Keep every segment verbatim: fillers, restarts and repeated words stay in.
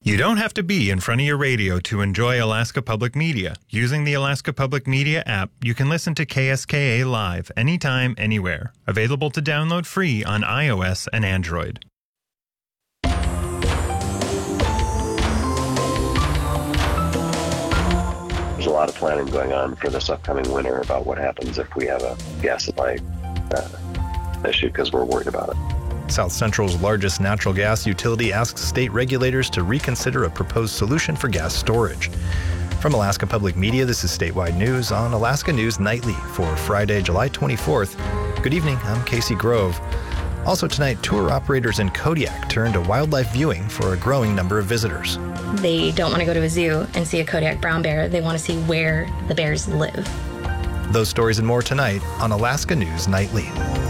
You don't have to be in front of your radio to enjoy Alaska Public Media. Using the Alaska Public Media app, you can listen to K S K A live anytime, anywhere. Available to download free on iOS and Android. There's a lot of planning going on for this upcoming winter about what happens if we have a gas supply uh, issue, because we're worried about it. South Central's largest natural gas utility asks state regulators to reconsider a proposed solution for gas storage. From Alaska Public Media, this is Statewide News on Alaska News Nightly for Friday, July twenty-fourth. Good evening, I'm Casey Grove. Also tonight, tour operators in Kodiak turn to wildlife viewing for a growing number of visitors. They don't want to go to a zoo and see a Kodiak brown bear. They want to see where the bears live. Those stories and more tonight on Alaska News Nightly.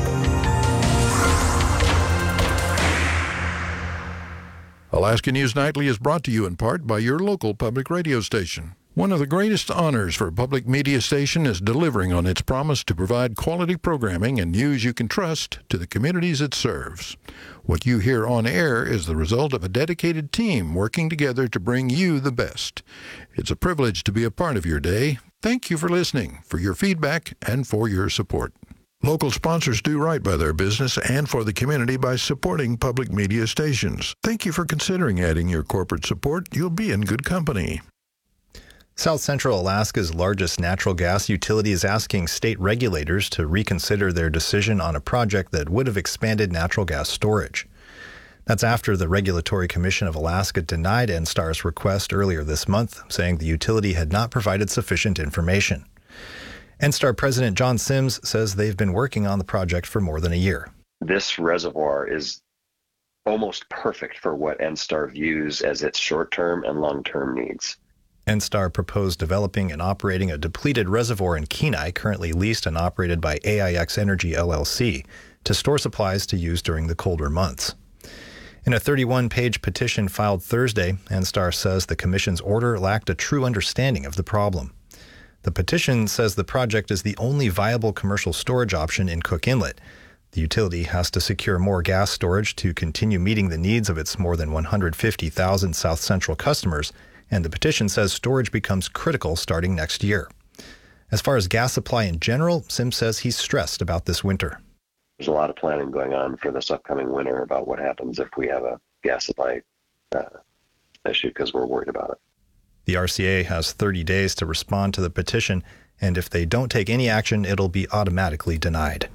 Alaska News Nightly is brought to you in part by your local public radio station. One of the greatest honors for a public media station is delivering on its promise to provide quality programming and news you can trust to the communities it serves. What you hear on air is the result of a dedicated team working together to bring you the best. It's a privilege to be a part of your day. Thank you for listening, for your feedback, and for your support. Local sponsors do right by their business and for the community by supporting public media stations. Thank you for considering adding your corporate support. You'll be in good company. South Central Alaska's largest natural gas utility is asking state regulators to reconsider their decision on a project that would have expanded natural gas storage. That's after the Regulatory Commission of Alaska denied NSTAR's request earlier this month, saying the utility had not provided sufficient information. NSTAR President John Sims says they've been working on the project for more than a year. This reservoir is almost perfect for what NSTAR views as its short-term and long-term needs. NSTAR proposed developing and operating a depleted reservoir in Kenai, currently leased and operated by A I X Energy L L C, to store supplies to use during the colder months. In a thirty-one page petition filed Thursday, NSTAR says the Commission's order lacked a true understanding of the problem. The petition says the project is the only viable commercial storage option in Cook Inlet. The utility has to secure more gas storage to continue meeting the needs of its more than one hundred fifty thousand South Central customers, and the petition says storage becomes critical starting next year. As far as gas supply in general, Sims says he's stressed about this winter. There's a lot of planning going on for this upcoming winter about what happens if we have a gas supply uh, issue, because we're worried about it. The R C A has thirty days to respond to the petition, and if they don't take any action, it'll be automatically denied.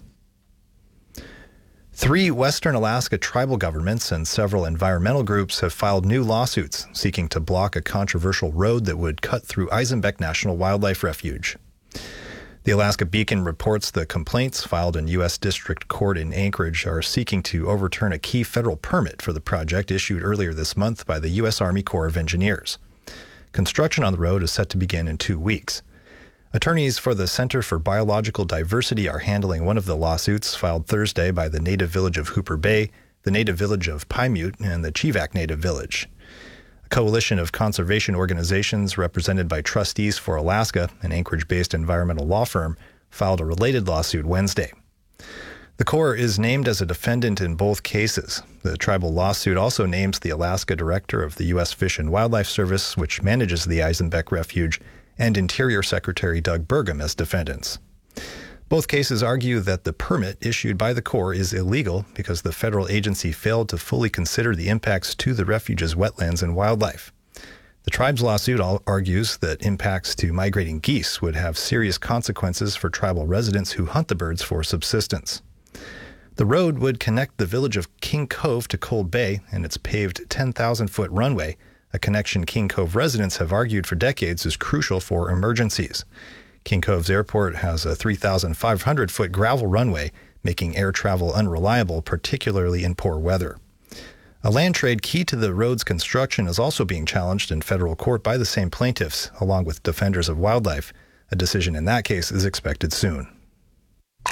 Three Western Alaska tribal governments and several environmental groups have filed new lawsuits seeking to block a controversial road that would cut through Eisenbeck National Wildlife Refuge. The Alaska Beacon reports the complaints filed in U S District Court in Anchorage are seeking to overturn a key federal permit for the project issued earlier this month by the U S Army Corps of Engineers. Construction on the road is set to begin in two weeks. Attorneys for the Center for Biological Diversity are handling one of the lawsuits filed Thursday by the native village of Hooper Bay, the native village of Pymute, and the Chivak Native Village. A coalition of conservation organizations represented by Trustees for Alaska, an Anchorage-based environmental law firm, filed a related lawsuit Wednesday. The Corps is named as a defendant in both cases. The tribal lawsuit also names the Alaska director of the U S Fish and Wildlife Service, which manages the Eisenbeck Refuge, and Interior Secretary Doug Burgum as defendants. Both cases argue that the permit issued by the Corps is illegal because the federal agency failed to fully consider the impacts to the refuge's wetlands and wildlife. The tribe's lawsuit argues that impacts to migrating geese would have serious consequences for tribal residents who hunt the birds for subsistence. The road would connect the village of King Cove to Cold Bay and its paved ten thousand foot runway, a connection King Cove residents have argued for decades is crucial for emergencies. King Cove's airport has a three thousand five hundred foot gravel runway, making air travel unreliable, particularly in poor weather. A land trade key to the road's construction is also being challenged in federal court by the same plaintiffs, along with defenders of wildlife. A decision in that case is expected soon.